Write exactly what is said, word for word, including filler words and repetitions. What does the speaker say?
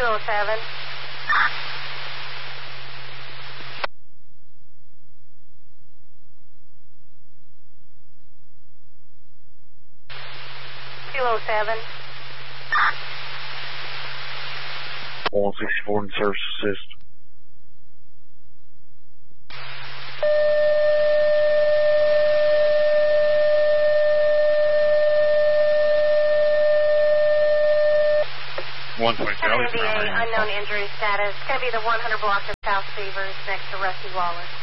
two oh seven. two oh seven. one sixty-four in service assist. one twenty, Charlie. Unknown injury status. It's going to be the one hundred block of South Severs next to Rusty Wallace.